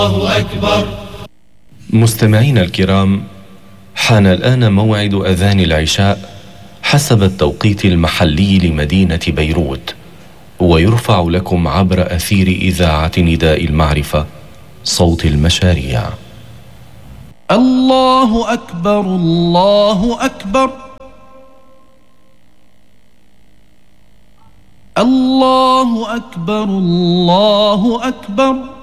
الله أكبر. مستمعينا الكرام، حان الآن موعد أذان العشاء حسب التوقيت المحلي لمدينة بيروت، ويرفع لكم عبر أثير إذاعة نداء المعرفة صوت المشاريع. الله أكبر الله أكبر الله أكبر الله أكبر.